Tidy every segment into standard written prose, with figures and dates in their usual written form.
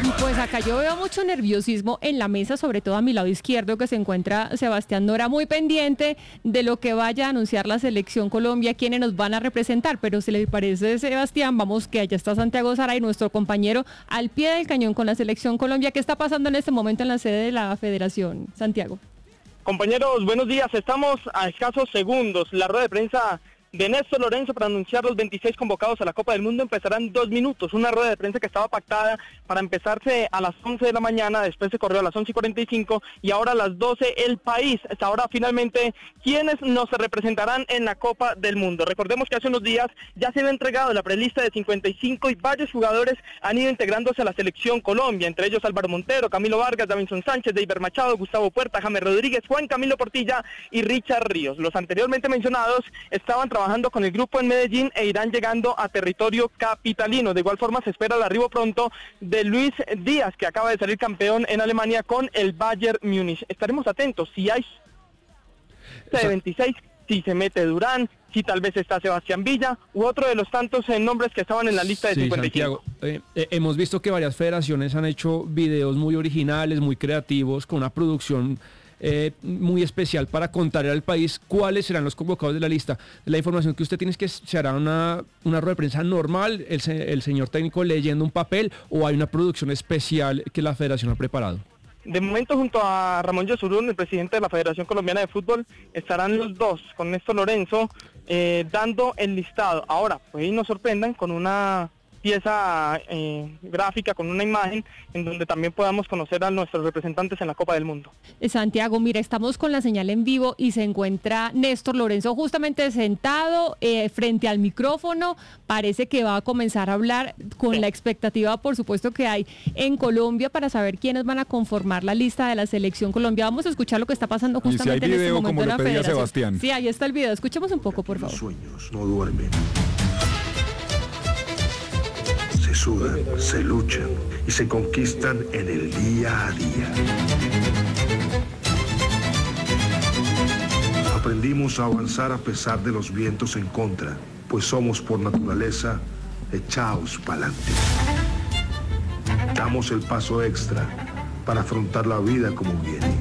Pues acá yo veo mucho nerviosismo en la mesa, sobre todo a mi lado izquierdo, que se encuentra Sebastián Nora, muy pendiente de lo que vaya a anunciar la Selección Colombia, quienes nos van a representar. Pero si le parece, Sebastián, vamos que allá está Santiago Saray, nuestro compañero al pie del cañón con la Selección Colombia. ¿Qué está pasando en este momento en la sede de la Federación, Santiago? Compañeros, buenos días. Estamos a escasos segundos. La rueda de prensa de Néstor Lorenzo para anunciar los 26 convocados a la Copa del Mundo empezará en 2 minutos. Una rueda de prensa que estaba pactada para empezarse a las 11 de la mañana, después se corrió a las 11:45 y ahora a las 12 el país. Ahora finalmente quienes nos representarán en la Copa del Mundo. Recordemos que hace unos días ya se había entregado la prelista de 55 y varios jugadores han ido integrándose a la Selección Colombia, entre ellos Álvaro Montero, Camilo Vargas, Davinson Sánchez, Deiber Machado, Gustavo Puerta, James Rodríguez, Juan Camilo Portilla y Richard Ríos. Los anteriormente mencionados estaban trabajando con el grupo en Medellín e irán llegando a territorio capitalino. De igual forma se espera el arribo pronto de Luis Díaz, que acaba de salir campeón en Alemania con el Bayern Múnich. Estaremos atentos si hay de 26, si se mete Durán, si tal vez está Sebastián Villa u otro de los tantos nombres que estaban en la lista de 55. Santiago, hemos visto que varias federaciones han hecho videos muy originales, muy creativos, con una producción muy especial para contarle al país cuáles serán los convocados de la lista. La información que usted tiene es que se hará una rueda de prensa normal, el señor técnico leyendo un papel, o hay una producción especial que la federación ha preparado. De momento, junto a Ramón Yesurún, el presidente de la Federación Colombiana de Fútbol, estarán los dos con Néstor Lorenzo dando el listado. Ahora, pues nos sorprendan con una pieza gráfica, con una imagen en donde también podamos conocer a nuestros representantes en la Copa del Mundo. Santiago, mira, estamos con la señal en vivo y se encuentra Néstor Lorenzo justamente sentado frente al micrófono. Parece que va a comenzar a hablar con la expectativa, por supuesto, que hay en Colombia para saber quiénes van a conformar la lista de la Selección Colombia. Vamos a escuchar lo que está pasando justamente en este momento en la Federación. Sebastián. Sí, ahí está el video. Escuchemos un poco, por favor. Los sueños no duermen. Se sudan, se luchan y se conquistan en el día a día. Aprendimos a avanzar a pesar de los vientos en contra, pues somos por naturaleza echaos pa'lante. Damos el paso extra para afrontar la vida como viene.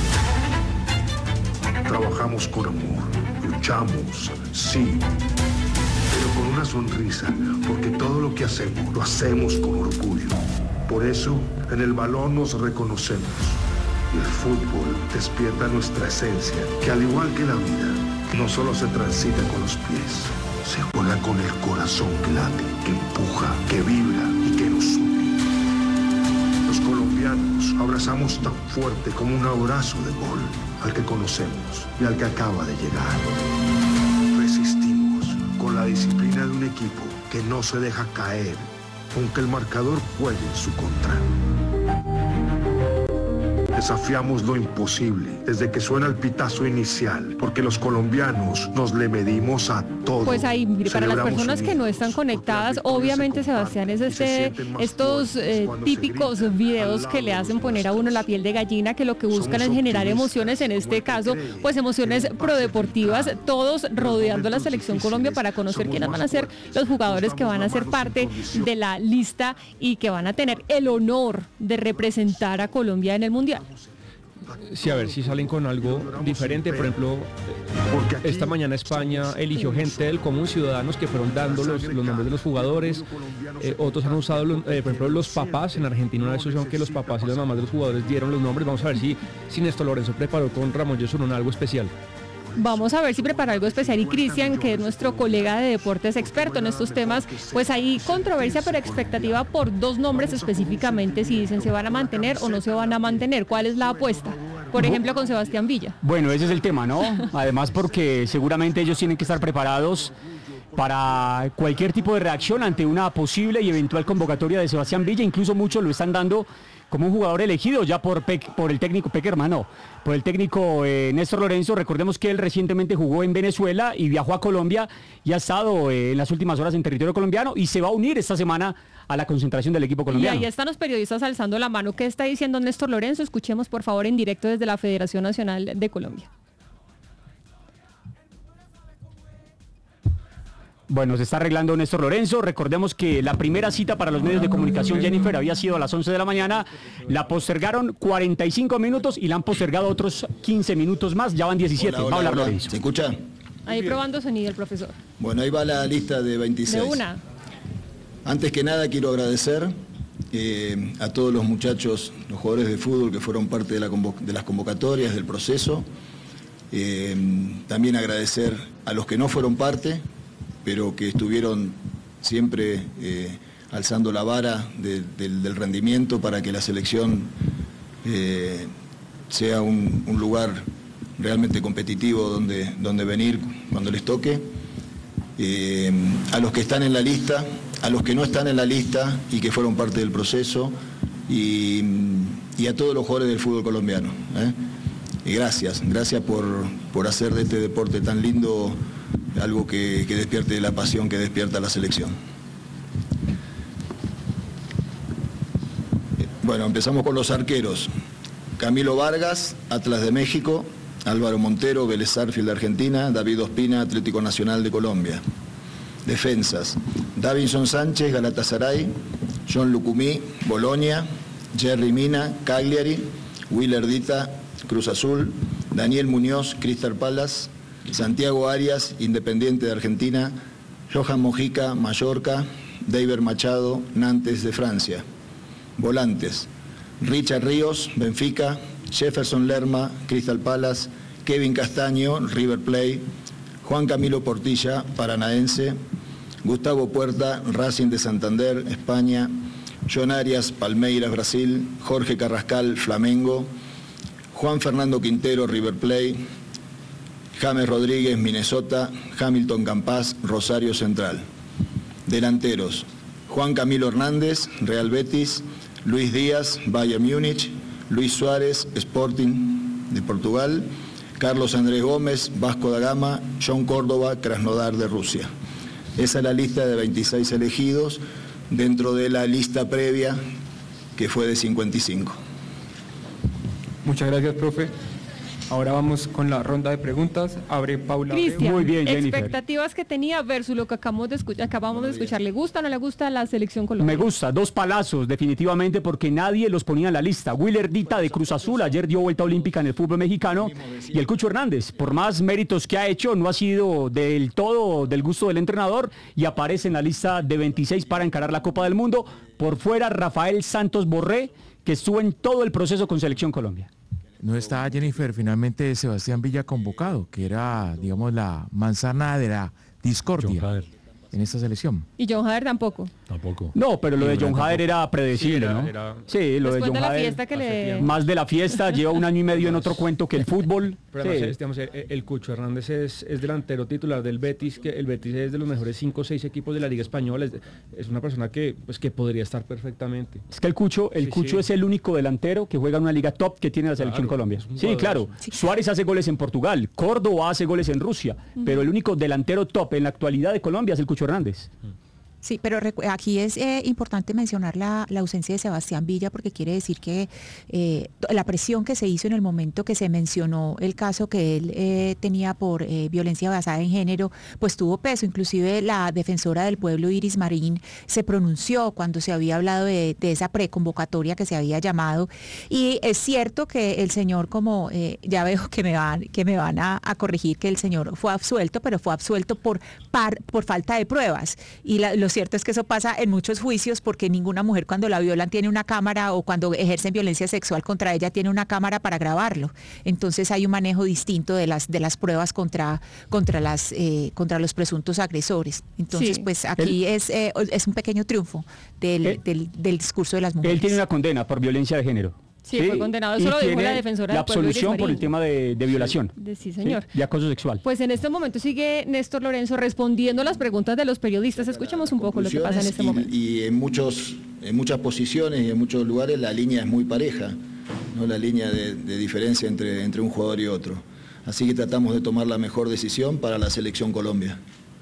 Trabajamos con amor, luchamos, sí, pero con una sonrisa, porque todo lo que hacemos, lo hacemos con orgullo. Por eso, en el balón nos reconocemos. Y el fútbol despierta nuestra esencia, que al igual que la vida, no solo se transita con los pies, se juega con el corazón que late, que empuja, que vibra y que nos une. Los colombianos abrazamos tan fuerte como un abrazo de gol al que conocemos y al que acaba de llegar. Resistimos con la disciplina de un equipo que no se deja caer, aunque el marcador juegue en su contra. Desafiamos lo imposible desde que suena el pitazo inicial, porque los colombianos nos le medimos a todo. Pues ahí, para las personas que no están conectadas, obviamente, Sebastián, es estos típicos videos que le hacen poner a uno la piel de gallina, que lo que buscan es generar emociones, en este caso, pues emociones prodeportivas, todos rodeando a la Selección Colombia para conocer quiénes van a ser los jugadores que van a ser parte de la lista y que van a tener el honor de representar a Colombia en el Mundial. Sí, a ver si salen con algo diferente. Por ejemplo, esta mañana España eligió gente del común, ciudadanos que fueron dando los nombres de los jugadores. Otros han usado, por ejemplo, los papás. En Argentina una decisión que los papás y las mamás de los jugadores dieron los nombres. Vamos a ver si Néstor Lorenzo preparó con Ramón Yesurún algo especial. Vamos a ver si prepara algo especial. Y Cristian, que es nuestro colega de deportes experto en estos temas, pues hay controversia, pero expectativa por dos nombres específicamente, si dicen se van a mantener o no se van a mantener. ¿Cuál es la apuesta? Por ejemplo, con Sebastián Villa. Bueno, ese es el tema, ¿no? Además, porque seguramente ellos tienen que estar preparados para cualquier tipo de reacción ante una posible y eventual convocatoria de Sebastián Villa. Incluso muchos lo están dando como un jugador elegido ya por el técnico Peckerman, no, por el técnico Néstor Lorenzo. Recordemos que él recientemente jugó en Venezuela y viajó a Colombia y ha estado en las últimas horas en territorio colombiano y se va a unir esta semana a la concentración del equipo colombiano. Y ahí están los periodistas alzando la mano. ¿Qué está diciendo Néstor Lorenzo? Escuchemos, por favor, en directo desde la Federación Nacional de Colombia. Bueno, se está arreglando Néstor Lorenzo. Recordemos que la primera cita para los medios de comunicación, Jennifer, había sido a las 11 de la mañana. La postergaron 45 minutos y la han postergado otros 15 minutos más. Ya van 17. Hola, Va a hablar hola. Lorenzo. ¿Se escucha? Ahí probando sonido el profesor. Bueno, ahí va la lista de 26. De una. Antes que nada quiero agradecer a todos los muchachos, los jugadores de fútbol que fueron parte de las convocatorias, del proceso. También agradecer a los que no fueron parte, pero que estuvieron siempre alzando la vara del rendimiento para que la selección sea un lugar realmente competitivo donde venir cuando les toque. A los que están en la lista, a los que no están en la lista y que fueron parte del proceso, y a todos los jugadores del fútbol colombiano. Y gracias por hacer de este deporte tan lindo algo que despierte la pasión que despierta la selección. Bueno, empezamos con los arqueros. Camilo Vargas, Atlas de México. Álvaro Montero, Vélez Sarsfield de Argentina. David Ospina, Atlético Nacional de Colombia. Defensas. Davinson Sánchez, Galatasaray. John Lucumí, Bolonia. Jerry Mina, Cagliari. Willer Dita, Cruz Azul. Daniel Muñoz, Crystal Palace. Santiago Arias, Independiente de Argentina. Johan Mojica, Mallorca. David Machado, Nantes de Francia. Volantes. Richard Ríos, Benfica. Jefferson Lerma, Crystal Palace. Kevin Castaño, River Plate. Juan Camilo Portilla, Paranaense. Gustavo Puerta, Racing de Santander, España. John Arias, Palmeiras, Brasil. Jorge Carrascal, Flamengo. Juan Fernando Quintero, River Plate. James Rodríguez, Minnesota. Hamilton Campas, Rosario Central. Delanteros. Juan Camilo Hernández, Real Betis. Luis Díaz, Bayern Múnich. Luis Suárez, Sporting de Portugal. Carlos Andrés Gómez, Vasco da Gama. John Córdoba, Krasnodar de Rusia. Esa es la lista de 26 elegidos dentro de la lista previa que fue de 55. Muchas gracias, profe. Ahora vamos con la ronda de preguntas. Abre Paula. Cristian, Muy bien, Jennifer. expectativas que tenía versus lo que acabamos de escuchar. ¿Le gusta o no le gusta la selección colombiana? Me gusta, 2 palazos, definitivamente, porque nadie los ponía en la lista. Willer Dita de Cruz Azul, ayer dio vuelta olímpica en el fútbol mexicano, y el Cucho Hernández, por más méritos que ha hecho, no ha sido del todo del gusto del entrenador, y aparece en la lista de 26 para encarar la Copa del Mundo. Por fuera, Rafael Santos Borré, que estuvo en todo el proceso con Selección Colombia. No está, Jennifer, finalmente Sebastián Villa convocado, que era, digamos, la manzana de la discordia en esta selección. ¿Y John Hader tampoco? Tampoco. No, pero lo de John Hader era predecible, Sí, ¿no? era- lo Después de John de la Hader, fiesta que le... más de la fiesta, lleva 1 año y medio en otro cuento que el fútbol. Pero Sí. además, digamos, el Cucho Hernández es delantero titular del Betis, que el Betis es de los mejores 5 o 6 equipos de la Liga Española. Es una persona que podría estar perfectamente. Es que el Cucho Sí. es el único delantero que juega en una liga top que tiene la Selección Claro, Colombia. es un Sí, jugadorazo. claro. Sí. Suárez hace goles en Portugal, Córdoba hace goles en Rusia, pero el único delantero top en la actualidad de Colombia es el Cucho Hernández. Sí, pero aquí es importante mencionar la ausencia de Sebastián Villa, porque quiere decir que la presión que se hizo en el momento que se mencionó el caso que él tenía por violencia basada en género, pues tuvo peso. Inclusive la defensora del pueblo, Iris Marín, se pronunció cuando se había hablado de esa preconvocatoria que se había llamado. Y es cierto que el señor, como ya veo que me van a corregir, que el señor fue absuelto, pero fue absuelto por falta de pruebas. Y lo cierto es que eso pasa en muchos juicios, porque ninguna mujer cuando la violan tiene una cámara, o cuando ejercen violencia sexual contra ella tiene una cámara para grabarlo. Entonces hay un manejo distinto de las pruebas contra los presuntos agresores. Entonces, Sí. pues aquí es un pequeño triunfo del discurso de las mujeres. Él tiene una condena por violencia de género. Sí, fue condenado. Eso Y lo dijo tiene la defensora la del pueblo, Iris absolución por Marín. el tema de violación. Sí, señor. Y acoso sexual. Pues en este momento sigue Néstor Lorenzo respondiendo las preguntas de los periodistas. Escuchemos un poco lo que pasa en este momento. Y en muchas posiciones y en muchos lugares la línea es muy pareja, ¿no? La línea de diferencia entre un jugador y otro. Así que tratamos de tomar la mejor decisión para la Selección Colombia.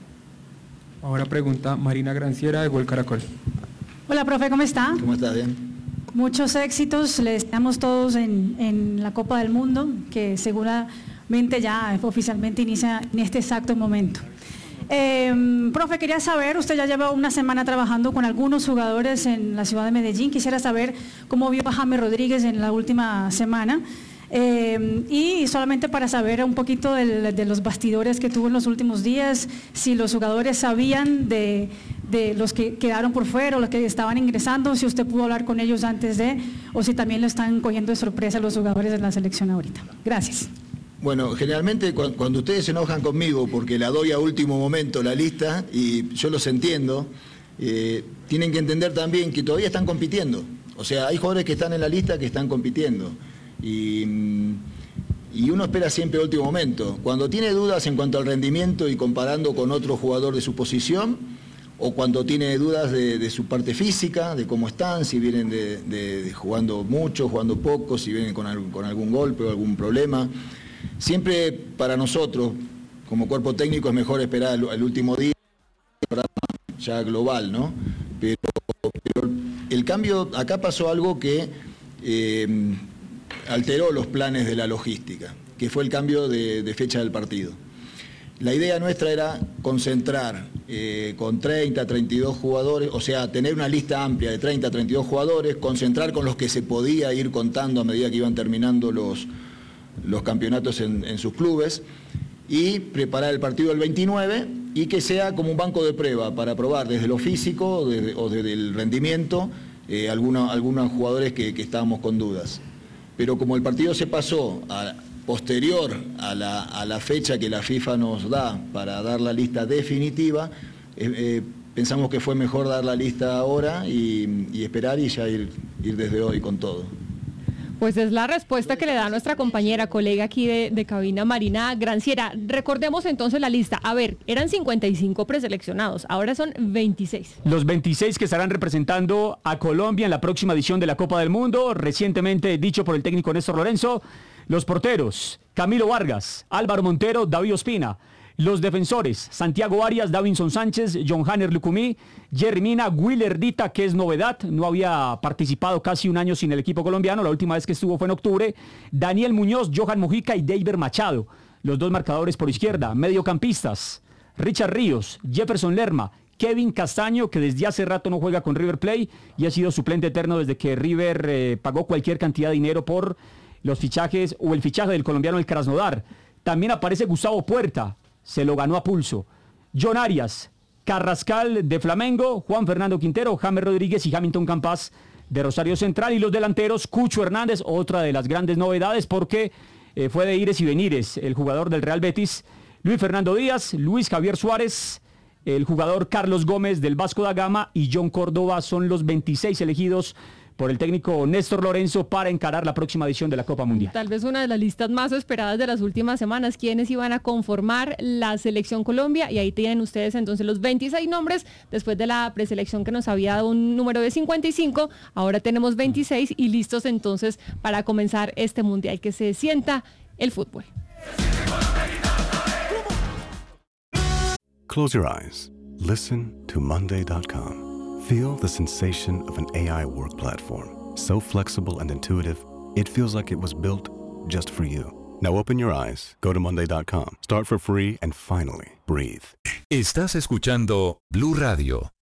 Ahora pregunta Marina Granciera de Gol Caracol. Hola, profe, ¿cómo está? ¿Cómo estás, bien? Muchos éxitos, le deseamos todos en la Copa del Mundo, que seguramente ya oficialmente inicia en este exacto momento. Profe, quería saber, usted ya lleva una semana trabajando con algunos jugadores en la ciudad de Medellín. Quisiera saber cómo vio a James Rodríguez en la última semana. Y solamente para saber un poquito de los bastidores que tuvo en los últimos días, si los jugadores sabían de los que quedaron por fuera o los que estaban ingresando, si usted pudo hablar con ellos antes de, o si también lo están cogiendo de sorpresa los jugadores de la selección ahorita. Gracias. Bueno, generalmente cuando ustedes se enojan conmigo porque la doy a último momento la lista, y yo los entiendo, tienen que entender también que todavía están compitiendo. O sea, hay jugadores que están en la lista que están compitiendo. Y uno espera siempre el último momento. Cuando tiene dudas en cuanto al rendimiento y comparando con otro jugador de su posición, o cuando tiene dudas de su parte física, de cómo están, si vienen de jugando mucho, jugando poco, si vienen con algún golpe o algún problema. Siempre para nosotros, como cuerpo técnico, es mejor esperar el último día, ya global, ¿no? Pero el cambio, acá pasó algo que alteró los planes de la logística, que fue el cambio de fecha del partido. La idea nuestra era concentrar con 30, 32 jugadores, o sea, tener una lista amplia de 30, 32 jugadores, concentrar con los que se podía ir contando a medida que iban terminando los campeonatos en sus clubes, y preparar el partido el 29 y que sea como un banco de prueba para probar desde lo físico o desde el rendimiento algunos jugadores que estábamos con dudas. Pero como el partido se pasó posterior a la fecha que la FIFA nos da para dar la lista definitiva, pensamos que fue mejor dar la lista ahora y esperar y ya ir desde hoy con todo. Pues es la respuesta que le da nuestra compañera, colega aquí de cabina, Marina Granciera. Recordemos entonces la lista. A ver, eran 55 preseleccionados, ahora son 26. Los 26 que estarán representando a Colombia en la próxima edición de la Copa del Mundo, recientemente dicho por el técnico Néstor Lorenzo. Los porteros, Camilo Vargas, Álvaro Montero, David Ospina. Los defensores, Santiago Arias, Davinson Sánchez, John Hanner Lucumí, Jerry Mina, Willer Dita, que es novedad, no había participado casi un año sin el equipo colombiano, la última vez que estuvo fue en octubre, Daniel Muñoz, Johan Mujica y Deiber Machado, los dos marcadores por izquierda, mediocampistas, Richard Ríos, Jefferson Lerma, Kevin Castaño, que desde hace rato no juega con River Plate y ha sido suplente eterno desde que River pagó cualquier cantidad de dinero por los fichajes o el fichaje del colombiano del Krasnodar. También aparece Gustavo Puerta, se lo ganó a pulso. John Arias, Carrascal de Flamengo, Juan Fernando Quintero, James Rodríguez y Hamilton Campas de Rosario Central. Y los delanteros, Cucho Hernández, otra de las grandes novedades porque fue de ires y venires el jugador del Real Betis, Luis Fernando Díaz, Luis Javier Suárez, el jugador Carlos Gómez del Vasco da Gama y John Córdoba son los 26 elegidos por el técnico Néstor Lorenzo para encarar la próxima edición de la Copa Mundial. Tal vez una de las listas más esperadas de las últimas semanas, quienes iban a conformar la Selección Colombia, y ahí tienen ustedes entonces los 26 nombres, después de la preselección que nos había dado un número de 55, ahora tenemos 26 y listos entonces para comenzar este Mundial, que se sienta el fútbol. Close your eyes. Listen to Monday.com. Feel the sensation of an AI work platform. So flexible and intuitive, it feels like it was built just for you. Now open your eyes, go to Monday.com, start for free, and finally, breathe. Estás escuchando Blue Radio.